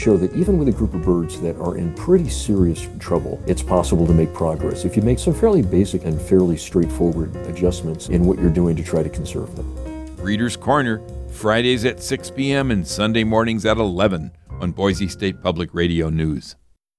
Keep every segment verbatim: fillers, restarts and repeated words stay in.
show that even with a group of birds that are in pretty serious trouble, it's possible to make progress if you make some fairly basic and fairly straightforward adjustments in what you're doing to try to conserve them. Reader's Corner, Fridays at six p.m. and Sunday mornings at eleven on Boise State Public Radio News.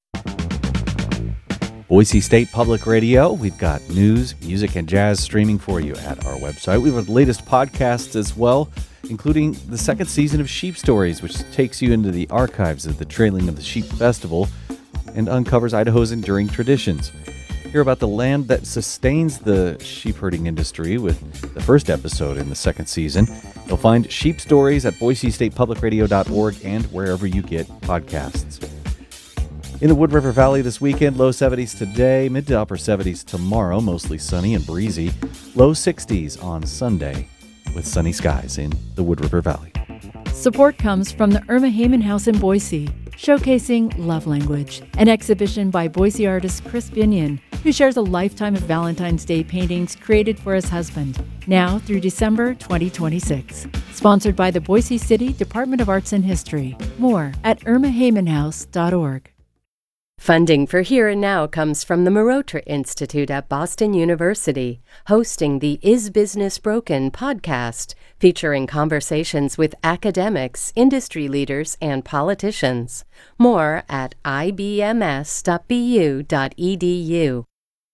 Boise State Public Radio, we've got news, music, and jazz streaming for you at our website. We have the latest podcasts as well, including the second season of Sheep Stories, which takes you into the archives of the Trailing of the Sheep Festival and uncovers Idaho's enduring traditions. Hear about the land that sustains the sheep herding industry with the first episode in the second season. You'll find Sheep Stories at boise state public radio dot org and wherever you get podcasts. In the Wood River Valley this weekend, low seventies today, mid to upper seventies tomorrow, mostly sunny and breezy. Low sixties on Sunday with sunny skies in the Wood River Valley. Support comes from the Irma Heyman House in Boise, showcasing Love Language, an exhibition by Boise artist Chris Binion, who shares a lifetime of Valentine's Day paintings created for his husband, now through December twenty twenty-six. Sponsored by the Boise City Department of Arts and History. More at irma heyman house dot org. Funding for Here and Now comes from the Marotra Institute at Boston University, hosting the Is Business Broken podcast, featuring conversations with academics, industry leaders, and politicians. More at i b m s dot b u dot e d u.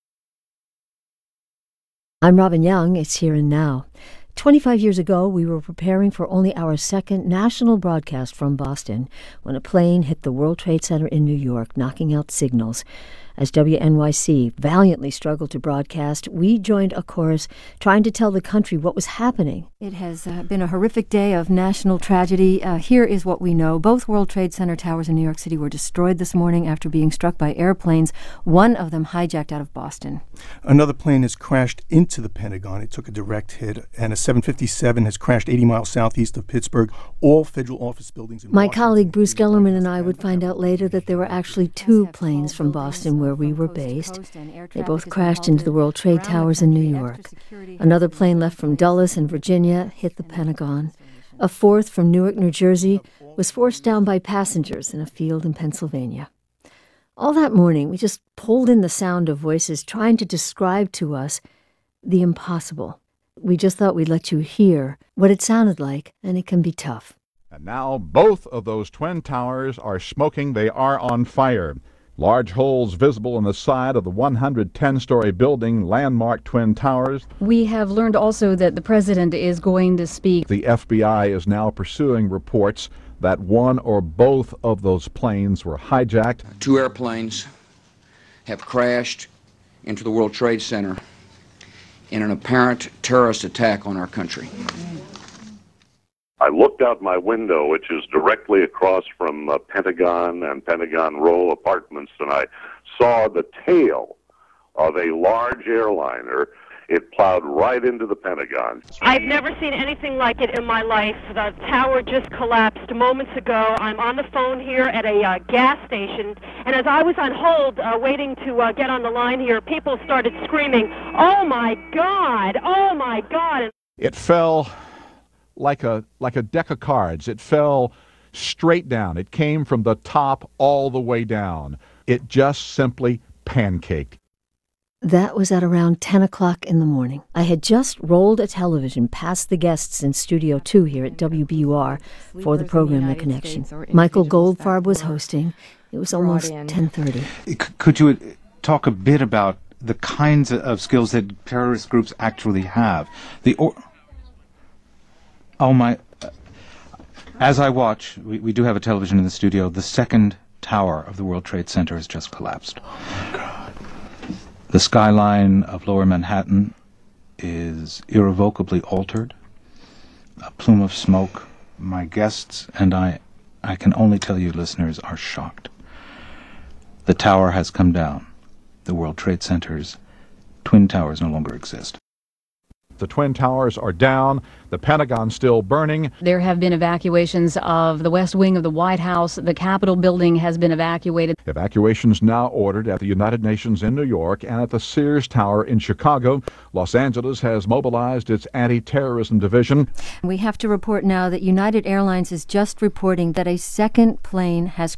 I'm Robin Young. It's Here and Now. twenty-five years ago, we were preparing for only our second national broadcast from Boston when a plane hit the World Trade Center in New York, knocking out signals. As W N Y C valiantly struggled to broadcast, we joined a chorus trying to tell the country what was happening. It has uh, been a horrific day of national tragedy. Uh, here is what we know. Both World Trade Center towers in New York City were destroyed this morning after being struck by airplanes, one of them hijacked out of Boston. Another plane has crashed into the Pentagon. It took a direct hit, and a seven fifty-seven has crashed eighty miles southeast of Pittsburgh. All federal office buildings in My Washington. colleague Bruce Gellerman and I would find out later that there were actually two planes from Boston where we were based. They both crashed into the World Trade Towers in New York. Another plane left from Dulles in Virginia hit the Pentagon. A fourth from Newark, New Jersey, was forced down by passengers in a field in Pennsylvania. All that morning, we just pulled in the sound of voices trying to describe to us the impossible. We just thought we'd let you hear what it sounded like, and it can be tough. And now both of those twin towers are smoking. They are on fire. Large holes visible in the side of the one hundred ten-story building, landmark Twin Towers. We have learned also that the president is going to speak. The F B I is now pursuing reports that one or both of those planes were hijacked. Two airplanes have crashed into the World Trade Center in an apparent terrorist attack on our country. I looked out my window, which is directly across from uh, Pentagon and Pentagon Row apartments, and I saw the tail of a large airliner. It plowed right into the Pentagon. I've never seen anything like it in my life. The tower just collapsed moments ago. I'm on the phone here at a uh, gas station, and as I was on hold uh, waiting to uh, get on the line here, people started screaming, "Oh my God! Oh my God!" It fell like a like a deck of cards. It fell straight down. It came from the top all the way down. It just simply pancaked. That was at around ten o'clock in the morning. I had just rolled a television past the guests in Studio two here at W B U R for the program The Connection. Michael Goldfarb was hosting. It was almost ten thirty. Could you talk a bit about the kinds of skills that terrorist groups actually have? The or- Oh, my. As I watch, we, we do have a television in the studio. The second tower of the World Trade Center has just collapsed. Oh, my God. The skyline of Lower Manhattan is irrevocably altered. A plume of smoke. My guests and I, I can only tell you, listeners, are shocked. The tower has come down. The World Trade Center's twin towers no longer exist. The Twin Towers are down. The Pentagon still burning. There have been evacuations of the West Wing of the White House. The Capitol building has been evacuated. Evacuations now ordered at the United Nations in New York and at the Sears Tower in Chicago. Los Angeles has mobilized its anti-terrorism division. We have to report now that United Airlines is just reporting that a second plane has